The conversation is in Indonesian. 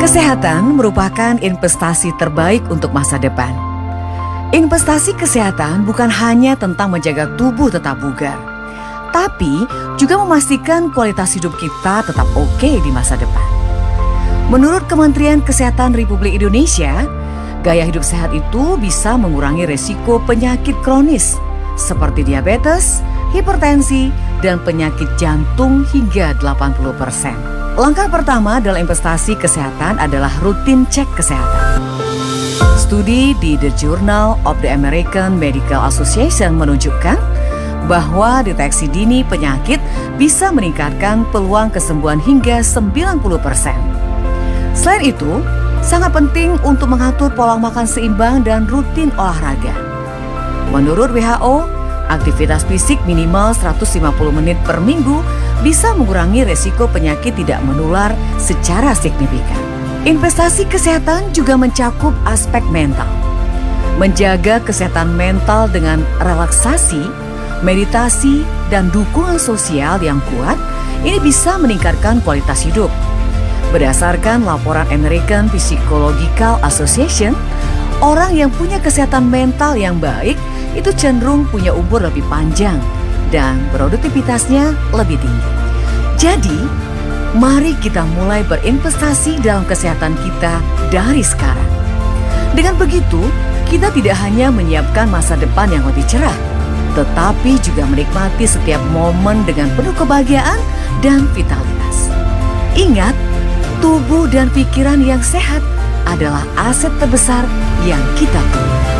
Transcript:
Kesehatan merupakan investasi terbaik untuk masa depan. Investasi kesehatan bukan hanya tentang menjaga tubuh tetap bugar, tapi juga memastikan kualitas hidup kita tetap oke di masa depan. Menurut Kementerian Kesehatan Republik Indonesia, gaya hidup sehat itu bisa mengurangi resiko penyakit kronis seperti diabetes, hipertensi, dan penyakit jantung hingga 80%. Langkah pertama dalam investasi kesehatan adalah rutin cek kesehatan. Studi di The Journal of the American Medical Association menunjukkan bahwa deteksi dini penyakit bisa meningkatkan peluang kesembuhan hingga 90%. Selain itu, sangat penting untuk mengatur pola makan seimbang dan rutin olahraga. Menurut WHO, aktivitas fisik minimal 150 menit per minggu bisa mengurangi resiko penyakit tidak menular secara signifikan. Investasi kesehatan juga mencakup aspek mental. Menjaga kesehatan mental dengan relaksasi, meditasi, dan dukungan sosial yang kuat, ini bisa meningkatkan kualitas hidup. Berdasarkan laporan American Psychological Association, orang yang punya kesehatan mental yang baik itu cenderung punya umur lebih panjang dan produktivitasnya lebih tinggi. Jadi, mari kita mulai berinvestasi dalam kesehatan kita dari sekarang. Dengan begitu, kita tidak hanya menyiapkan masa depan yang lebih cerah, tetapi juga menikmati setiap momen dengan penuh kebahagiaan dan vitalitas. Ingat, tubuh dan pikiran yang sehat adalah aset terbesar yang kita punya.